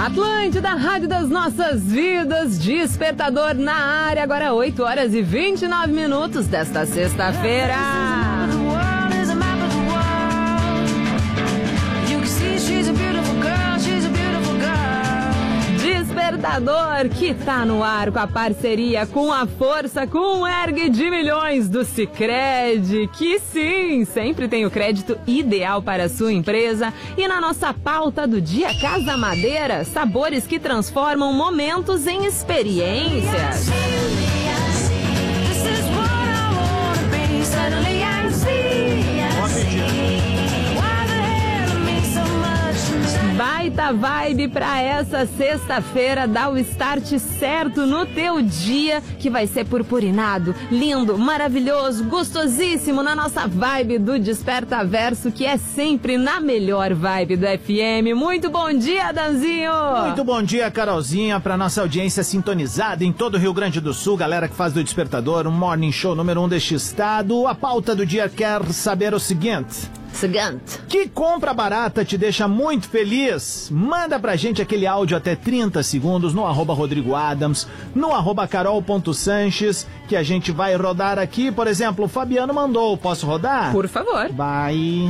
Atlântida, rádio das nossas vidas, despertador na área, agora 8h29 desta sexta-feira. Despertador que tá no ar com a parceria, com a força, com o Ergue de Milhões do Sicredi, que sim, sempre tem o crédito ideal para a sua empresa. E na nossa pauta do dia, Casa Madeira, sabores que transformam momentos em experiências. Baita vibe pra essa sexta-feira, dá o start certo no teu dia, que vai ser purpurinado, lindo, maravilhoso, gostosíssimo na nossa vibe do Desperta Verso, que é sempre na melhor vibe do FM. Muito bom dia, Danzinho! Muito bom dia, Carolzinha, pra nossa audiência sintonizada em todo o Rio Grande do Sul, galera que faz do Despertador um morning show número 1 deste estado. A pauta do dia quer saber o seguinte: que compra barata te deixa muito feliz? Manda pra gente aquele áudio até 30 segundos no @RodrigoAdams, no @carol.sanches, que a gente vai rodar aqui. Por exemplo, o Fabiano mandou. Posso rodar? Por favor. Vai.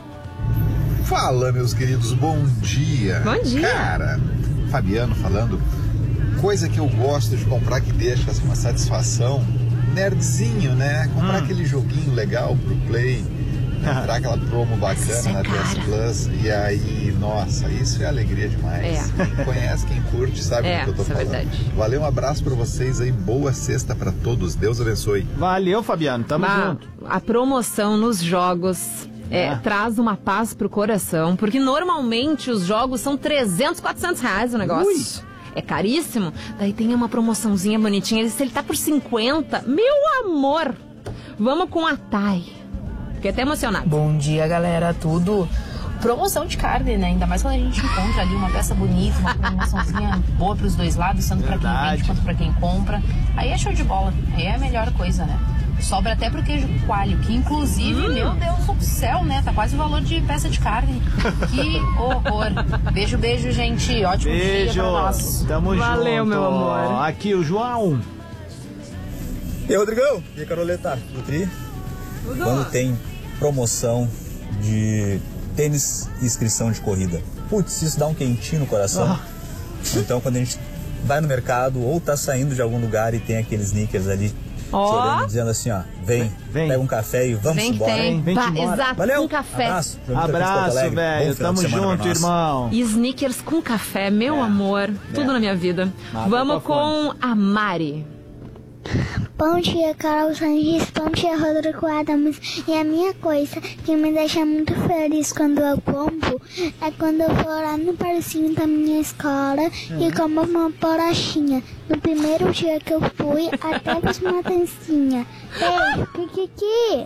Fala, meus queridos, bom dia. Bom dia. Cara, Fabiano falando. Coisa que eu gosto de comprar que deixa assim, uma satisfação. Nerdzinho, né? Comprar aquele joguinho legal pro Play. Entrar aquela promo bacana na PS Plus. E aí, nossa, isso é alegria demais. Quem conhece, quem curte, sabe do que eu tô falando. Verdade. Valeu, um abraço pra vocês aí. Boa sexta pra todos. Deus abençoe. Valeu, Fabiano. Tamo junto. A promoção nos jogos traz uma paz pro coração, porque normalmente os jogos são 300, 400 reais o negócio. Ui. É caríssimo. Daí tem uma promoçãozinha bonitinha. Se ele tá por 50, meu amor, vamos com a Thay. Fiquei até emocionado. Bom dia, galera. Tudo promoção de carne, né? Ainda mais quando a gente encontra ali uma peça bonita, uma promoçãozinha boa pros dois lados, tanto pra quem vende quanto pra quem compra. Aí é show de bola. Aí é a melhor coisa, né? Sobra até pro queijo coalho, que inclusive, meu Deus do céu, né? Tá quase o valor de peça de carne. Que horror. Beijo, beijo, gente. Ótimo dia pra nós. Tamo junto. Valeu, meu amor. Aqui o João. E aí, Rodrigão? E aí, Caroleta? Tudo tri? Quando tem promoção de tênis e inscrição de corrida, putz, isso dá um quentinho no coração. Então, quando a gente vai no mercado ou tá saindo de algum lugar e tem aqueles sneakers ali chorando, dizendo assim, ó, vem, pega um café e vamos embora. Vem embora. Exato, valeu, com café. Abraço, velho. Tamo junto, irmão. E sneakers com café, meu amor. Tudo na minha vida. Vamos com a Mari. Bom dia, Carol Sanches. Bom dia, Rodrigo Adams. E a minha coisa que me deixa muito feliz quando eu compro é quando eu vou lá no parquinho da minha escola e como uma bolachinha. No primeiro dia que eu fui, até fiz uma dancinha. Beijo, Kikiki.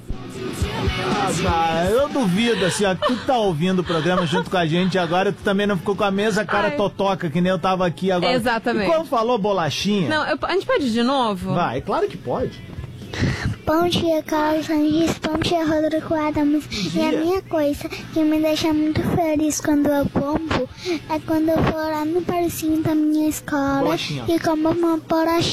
Cara, eu duvido, assim, ó, tu tá ouvindo o programa junto com a gente agora, tu também não ficou com a mesma cara totoca que nem eu tava aqui agora. Exatamente. E quando falou bolachinha... Não, a gente pode ir de novo? Vai, claro que pode. Bom dia, Carol Sanches. Bom dia, Rodrigo Adams. E a minha coisa que me deixa muito feliz quando eu compro é quando eu vou lá no parquinho da minha escola e como uma bolachinha.